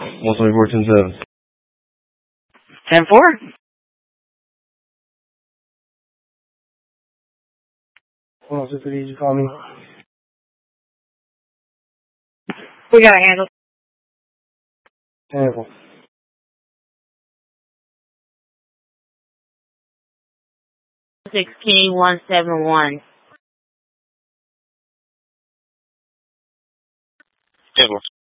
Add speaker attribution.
Speaker 1: 124, 10-7.
Speaker 2: 10-4.
Speaker 1: Hold on, 650, did you call me?
Speaker 2: We got a handle.
Speaker 1: Handle.
Speaker 2: 16171.
Speaker 3: Handle.